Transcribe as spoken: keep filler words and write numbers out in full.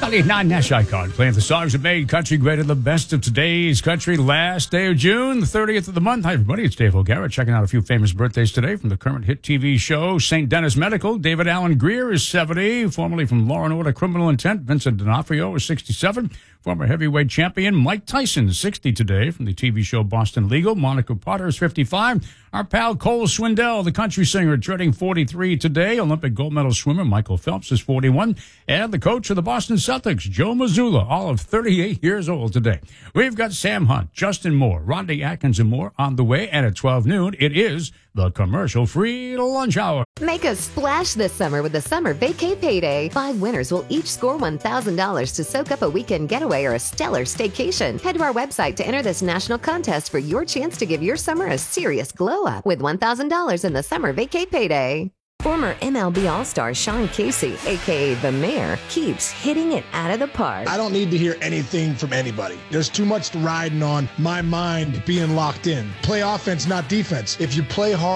ninety-nine Nash Icon playing the songs that made country great and the best of today's country. Last day of June, the thirtieth of the month. Hi, everybody. It's Dave O'Gara checking out a few famous birthdays today from the current hit T V show Saint Denis Medical. David Allen Greer is seventy, formerly from Law and Order Criminal Intent. Vincent D'Onofrio is sixty-seven. Former heavyweight champion Mike Tyson is sixty today from the T V show Boston Legal. Monica Potter is fifty-five. Our pal Cole Swindell, the country singer, turning forty-three today. Olympic gold medal swimmer Michael Phelps is forty-one. And the coach of the Boston Celtics, Joe Mazzulla, all of thirty-eight years old today. We've got Sam Hunt, Justin Moore, Rodney Atkins, and more on the way. And at twelve noon, it is the commercial-free lunch hour. Make a splash this summer with the Summer Vacay Payday. Five winners will each score one thousand dollars to soak up a weekend getaway or a stellar staycation. Head to our website to enter this national contest for your chance to give your summer a serious glow-up with one thousand dollars in the Summer Vacay Payday. Former M L B All-Star Sean Casey, a k a. The Mayor, keeps hitting it out of the park. I don't need to hear anything from anybody. There's too much riding on my mind being locked in. Play offense, not defense. If you play hard,